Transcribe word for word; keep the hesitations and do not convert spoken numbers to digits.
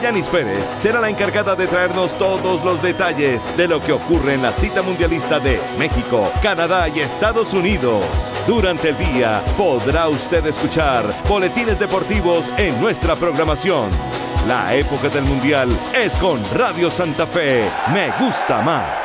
Yanis Pérez será la encargada de traernos todos los detalles de lo que ocurre en la cita mundialista de México, Canadá y Estados Unidos. Durante el día podrá usted escuchar boletines deportivos en nuestra programación. La época del Mundial es con Radio Santa Fe. Me gusta más.